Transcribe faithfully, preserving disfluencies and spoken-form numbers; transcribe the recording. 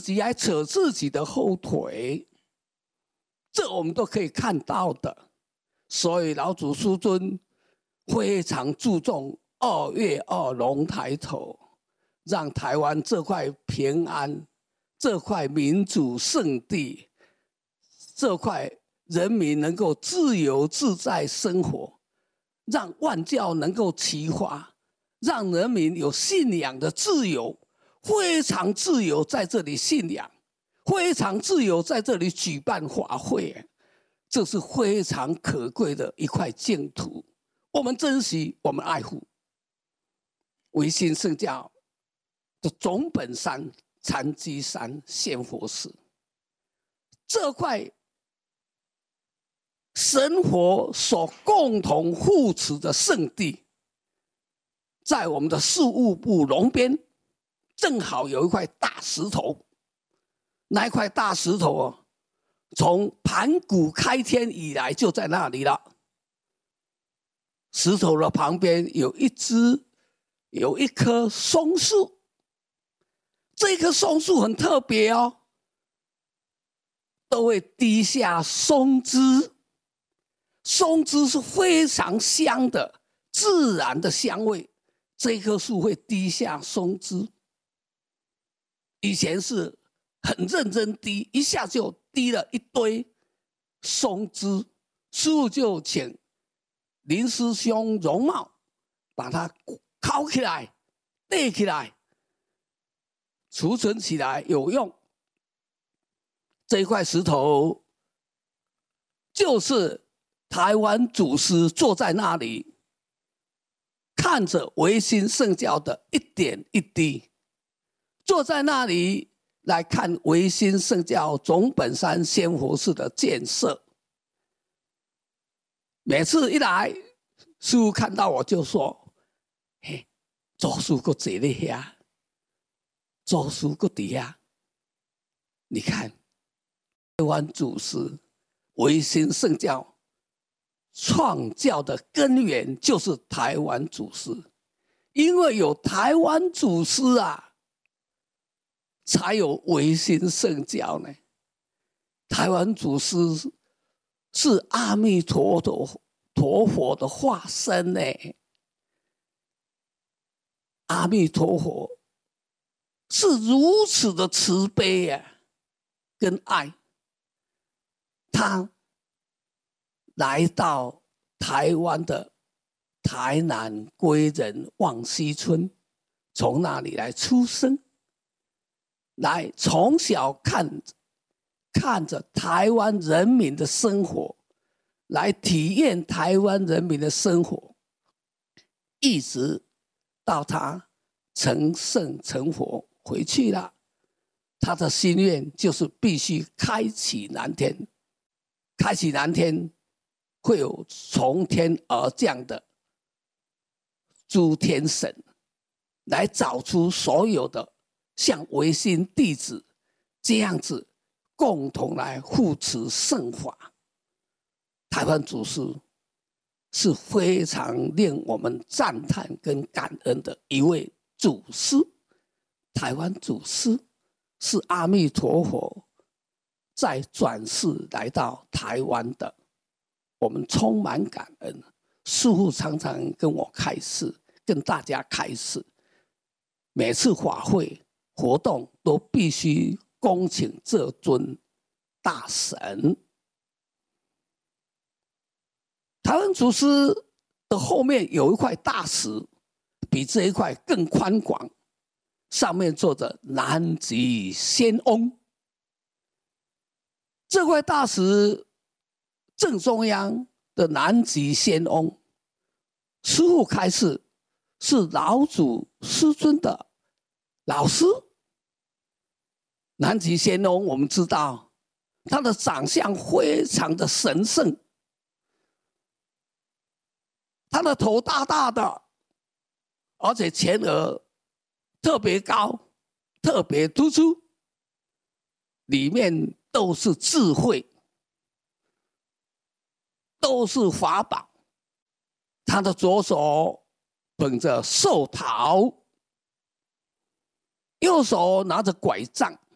己来扯自己的后腿，这我们都可以看到的。所以老祖师尊非常注重二月二龙抬头，让台湾这块平安，这块民主圣地，这块人民能够自由自在生活，让万教能够齐发，让人民有信仰的自由，非常自由在这里信仰，非常自由在这里举办法会，这是非常可贵的一块净土。我们珍惜，我们爱护。维新圣教的总本山禅机山仙佛寺，这块神佛所共同护持的圣地，在我们的事务部龙边，正好有一块大石头。那一块大石头哦，从盘古开天以来就在那里了。石头的旁边有一只，有一棵松树。这棵松树很特别哦，都会滴下松枝。松枝是非常香的，自然的香味。这棵树会滴下松枝，以前是很认真滴，一下就滴了一堆松枝。师父就请林师兄容貌把它烤起来、堆起来，储存起来有用。这一块石头就是台湾祖师坐在那里，看着维新圣教的一点一滴，坐在那里来看维新圣教总本山仙佛寺的建设。每次一来，师父看到我就说：“嘿，祖师搁坐在遐，祖师搁在遐。你看，台湾祖师维新圣教创教的根源就是台湾祖师，因为有台湾祖师啊，才有维新圣教呢。台湾祖师是阿弥陀佛的化身呢。阿弥陀佛是如此的慈悲啊，跟爱。他来到台湾的台南归仁望溪村，从那里来出生，来从小看看着台湾人民的生活，来体验台湾人民的生活，一直到他成圣成佛回去了。他的心愿就是必须开启南天，开启南天会有从天而降的诸天神来找出所有的像维新弟子这样子共同来护持圣法。台湾祖师是非常令我们赞叹跟感恩的一位祖师。台湾祖师是阿弥陀佛在转世来到台湾的，我们充满感恩。师父常常跟我开示，跟大家开示，每次法会活动都必须恭请这尊大神。台湾祖师的后面有一块大石，比这一块更宽广，上面坐着南极仙翁。这块大石正中央的南极仙翁，师父开示是老祖师尊的老师。南极仙翁我们知道他的长相非常的神圣，他的头大大的，而且前额特别高，特别突出，里面都是智慧，都是法宝。他的左手捧着寿桃，右手拿着拐杖，